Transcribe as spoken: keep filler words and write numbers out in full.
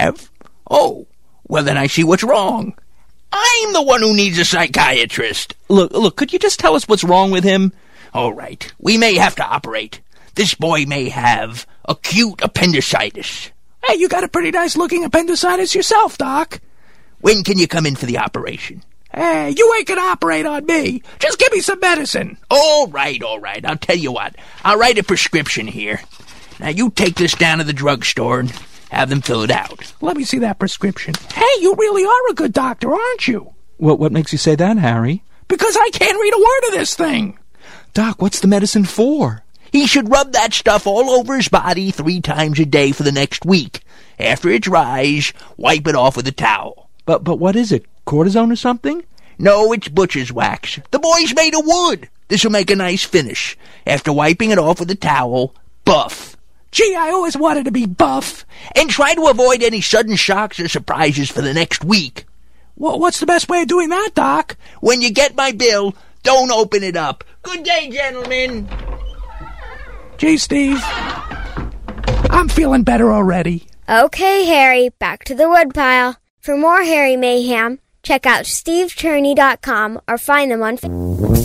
have? Oh, well then I see what's wrong. I'm the one who needs a psychiatrist. Look, look, could you just tell us what's wrong with him? All right, we may have to operate. This boy may have acute appendicitis. Hey, you got a pretty nice-looking appendicitis yourself, Doc. When can you come in for the operation? Hey, you ain't gonna operate on me. Just give me some medicine. All right, all right. I'll tell you what. I'll write a prescription here. Now, you take this down to the drugstore and have them fill it out. Let me see that prescription. Hey, you really are a good doctor, aren't you? What, what makes you say that, Harry? Because I can't read a word of this thing. Doc, what's the medicine for? He should rub that stuff all over his body three times a day for the next week. After it dries, wipe it off with a towel. But but what is it? Cortisone or something? No, it's butcher's wax. The boy's made of wood. This'll make a nice finish. After wiping it off with a towel, buff. Gee, I always wanted to be buff. And try to avoid any sudden shocks or surprises for the next week. Well, what's the best way of doing that, Doc? When you get my bill, don't open it up. Good day, gentlemen. Gee, Steve, I'm feeling better already. Okay, Harry, back to the woodpile. For more Harry Mayhem, check out steve cherney dot com or find them on Facebook.